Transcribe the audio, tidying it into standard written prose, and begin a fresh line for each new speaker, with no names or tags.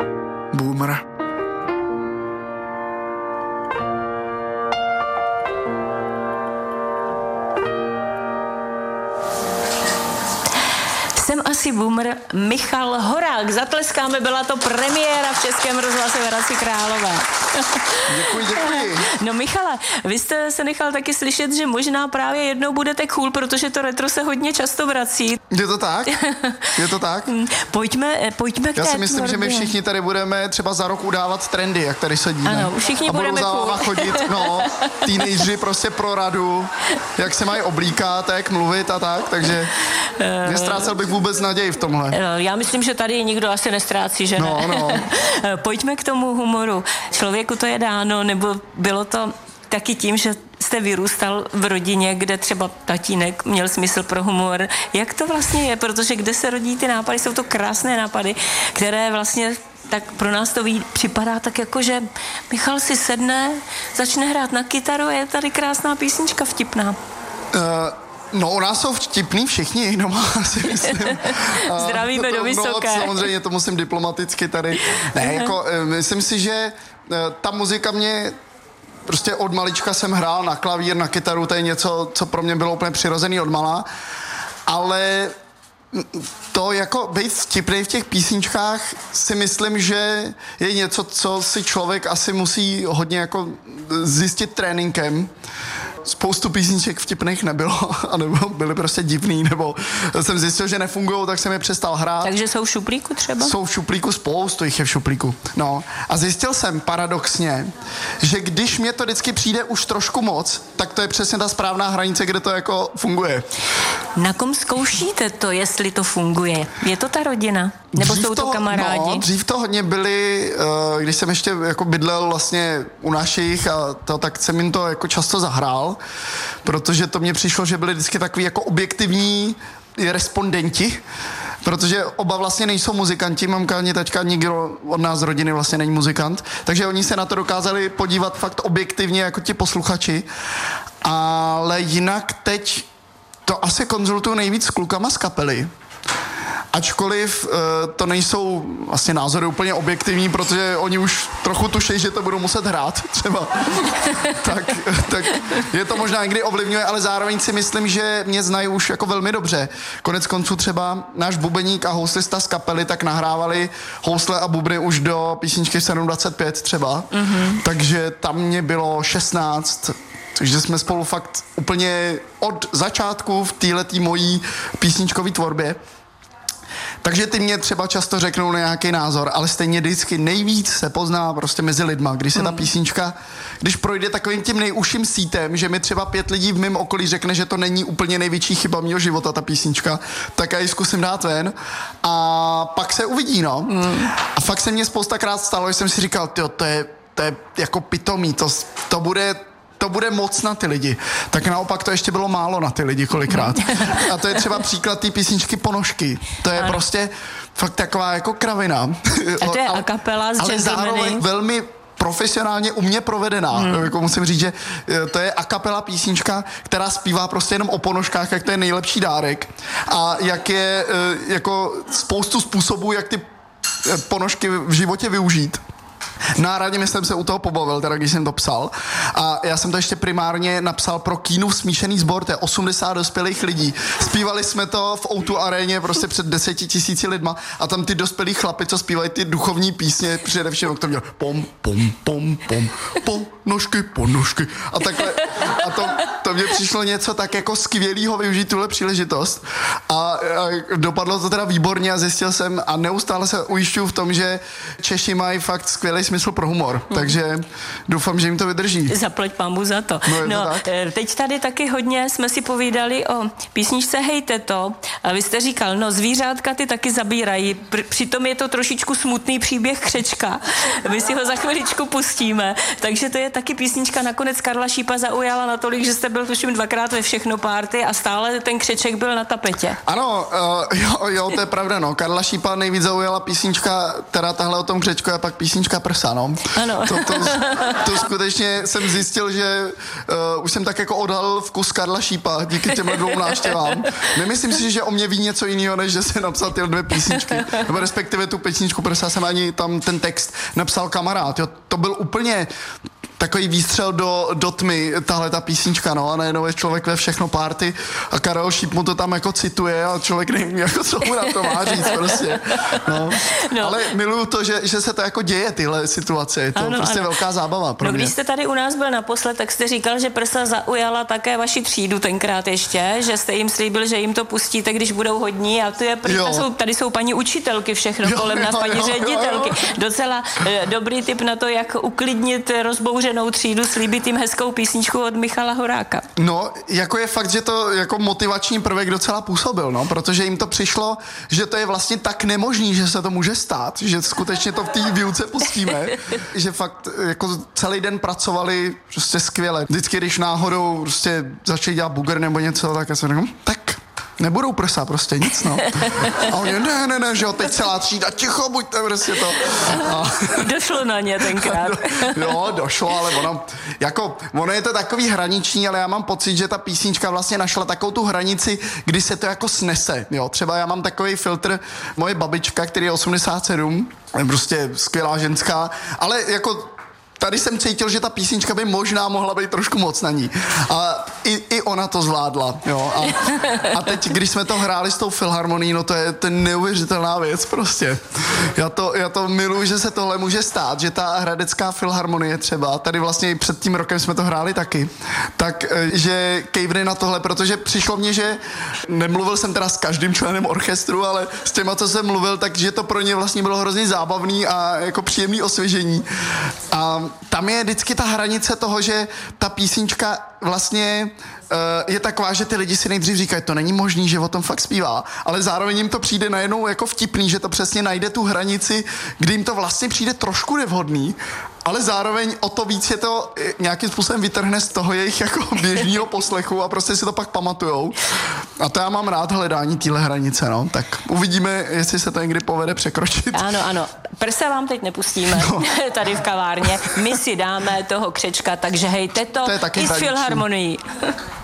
Boomer.
Jsem asi boomer. Michal Horák. Zatleskáme, byla to premiéra v Českém rozhlase v Hradci Králové.
Děkuji.
No Michale, vy jste se nechal taky slyšet, že možná právě jednou budete cool, protože to retro se hodně často vrací.
Je to tak? Je to tak?
Pojďme k té
Já si myslím,
tvorbě.
že my všichni tady budeme třeba za rok udávat trendy, jak tady sedíme.
Ano, všichni
a budou
budeme
za
cool.
váma chodit, teenageři prostě pro radu, jak se mají oblíkat, jak mluvit a tak, takže nestrácel bych vůbec naději v tomhle.
Já myslím, že tady nikdo asi nestrácí, že ne?
No.
Pojďme k tomu humoru. Člověku to je dáno, nebo bylo to taky tím, že jste vyrůstal v rodině, kde třeba tatínek měl smysl pro humor. Jak to vlastně je? Protože kde se rodí ty nápady, jsou to krásné nápady, které vlastně tak pro nás to připadá tak jako, že Michal si sedne, začne hrát na kytaru a je tady krásná písnička vtipná.
No, u nás jsou vtipný všichni doma, si myslím.
Zdravíme do Vysoké.
No, samozřejmě to musím diplomaticky tady. Ne, jako, myslím si, že ta muzika mě prostě od malička jsem hrál na klavír, na kytaru, to je něco, co pro mě bylo úplně přirozený od mala, ale to jako být vtipný v těch písničkách si myslím, že je něco, co si člověk asi musí hodně jako zjistit tréninkem. Spoustu písniček vtipných nebylo, anebo byly prostě divný, nebo jsem zjistil, že nefungujou, tak jsem je přestal hrát.
Takže jsou v šuplíku třeba?
Jsou v šuplíku, spoustu jich je v šuplíku. No. A zjistil jsem paradoxně, že když mě to vždycky přijde už trošku moc, tak to je přesně ta správná hranice, kde to jako funguje.
Na kom zkoušíte to, jestli to funguje? Je to ta rodina? Nebo jsou to kamarádi?
No, dřív to hodně byli, když jsem ještě jako bydlel vlastně u našich a to, tak jsem jim to jako často zahrál, protože to mně přišlo, že byli vždycky takový jako objektivní respondenti, protože oba vlastně nejsou muzikanti, mamka ani taťka, nikdo od nás z rodiny vlastně není muzikant, takže oni se na to dokázali podívat fakt objektivně jako ti posluchači, ale jinak teď to asi konzultuju nejvíc s klukama z kapely. Ačkoliv to nejsou vlastně názory úplně objektivní, protože oni už trochu tuší, že to budou muset hrát třeba. tak je to možná někdy ovlivňuje, ale zároveň si myslím, že mě znají už jako velmi dobře. Konec konců třeba náš bubeník a houslista z kapely tak nahrávali housle a bubny už do písničky 725 třeba. Mm-hmm. Takže tam mě bylo 16. Takže jsme spolu fakt úplně od začátku v této mojí písničkové tvorbě. Takže ty mě třeba často řeknou nějaký názor, ale stejně vždycky nejvíc se pozná prostě mezi lidma, když se ta písnička, když projde takovým tím nejužším sítem, že mi třeba 5 lidí v mém okolí řekne, že to není úplně největší chyba mýho života, ta písnička, tak já ji zkusím dát ven a pak se uvidí, no. A fakt se mně spoustakrát stalo, že jsem si říkal, to je jako pitomý, to bude moc na ty lidi. Tak naopak to ještě bylo málo na ty lidi kolikrát. A to je třeba příklad té písničky Ponožky. To je prostě fakt taková jako kravina.
A to je a cappella z
ale zároveň velmi profesionálně u mě provedená. Jako musím říct, že to je a cappella písnička, která zpívá prostě jenom o ponožkách, jak to je nejlepší dárek. A jak je jako spoustu způsobů, jak ty ponožky v životě využít. Náradně jsem se u toho pobavil, teda když jsem to psal. A já jsem to ještě primárně napsal pro Kínův smíšený sbor, to je 80 dospělých lidí. Zpívali jsme to v O2 aréně prostě před 10 000 lidma a tam ty dospělí chlapi, co zpívají ty duchovní písně, především, to měl pom, pom, pom, pom, ponožky. A takhle, a to mně přišlo něco tak jako skvělýho využít tuhle příležitost. A dopadlo to teda výborně a zjistil jsem a neustále se ujišťuju v tom, že Češi mají fakt skvělý smysl pro humor, takže doufám, že jim to vydrží.
Zaplať pambu za to.
No,
teď tady taky hodně jsme si povídali o písničce Hejte to a vy jste říkal, no zvířátka ty taky zabírají, přitom je to trošičku smutný příběh Křečka. My si ho za chviličku pustíme, takže to je taky písnička, nakonec Karla Šípa zaujala natolik, že jste byl byl tuším 2krát ve Všechno party a stále ten křeček byl na tapetě.
Ano, jo, to je pravda, no. Karla Šípa nejvíc zaujala písnička, teda tahle o tom křečku a pak písnička Prsa, no.
Ano.
To skutečně jsem zjistil, že už jsem tak jako odhalil vkus Karla Šípa díky těmhle 2 návštěvám. Nemyslím si, že o mě ví něco jiného, než že jsem napsal ty 2 písničky. Nebo respektive tu písničku Prsa jsem ani tam ten text napsal kamarád. Jo. To byl úplně takový výstřel do tmy, tahle ta písnička, no, a najednou je člověk ve Všechno party a Karel Šíp mu to tam jako cituje a člověk neví, jako co mu na to má říct prostě. No. Ale miluju to, že se to jako děje, tyhle situace, je to prostě velká zábava pro mě.
Když jste tady u nás byl naposled, tak jste říkal, že Prsa zaujala také vaši třídu tenkrát ještě, že jste jim slíbil, že jim to pustíte, když budou hodní a tady jsou paní učitelky všechno kolem nás, paní ředitelky. Docela dobrý tip na to, jak uklidnit rozbouřenou třídu, slíbit jim hezkou písničku od Michala Horáka.
No, jako je fakt, že to jako motivační prvek docela působil, no, protože jim to přišlo, že to je vlastně tak nemožný, že se to může stát, že skutečně to v té výuce pustíme, že fakt jako celý den pracovali prostě skvěle. Vždycky, když náhodou prostě začali dělat bugr nebo něco, tak já jsem řekl, tak nebudou prsa, prostě nic, no. A oni, ne, že jo, teď celá třída, ticho, buďte prostě to. A
došlo na ně tenkrát.
Jo, došlo, ale ono je to takový hraniční, ale já mám pocit, že ta písnička vlastně našla takovou tu hranici, kdy se to jako snese, jo. Třeba já mám takový filtr, moje babička, který je 87, je prostě skvělá ženská, ale jako tady jsem cítil, že ta písnička by možná mohla být trošku moc na ní. A i ona to zvládla, jo. A teď, když jsme to hráli s tou filharmonií, no to je neuvěřitelná věc prostě. Já to miluji, že se tohle může stát, že ta hradecká filharmonie třeba, tady vlastně i před tím rokem jsme to hráli taky, tak že kejvne na tohle, protože přišlo mně, že nemluvil jsem teda s každým členem orchestru, ale s těma, co jsem mluvil, takže to pro ně vlastně bylo hrozně zábavný a jako příjemný osvěžení. A tam je vždycky ta hranice toho, že ta písnička vlastně je taková, že ty lidi si nejdřív říkají, to není možný, že o tom fakt zpívá, ale zároveň jim to přijde najednou jako vtipný, že to přesně najde tu hranici, kdy jim to vlastně přijde trošku nevhodný, ale zároveň o to víc je to nějakým způsobem vytrhne z toho jejich jako běžného poslechu a prostě si to pak pamatujou. A to já mám rád hledání téhle hranice, no. Tak uvidíme, jestli se to někdy povede překročit.
Ano. Prsa vám teď nepustíme tady v kavárně. My si dáme toho křečka, takže hejte to
je taky
i s filharmonií.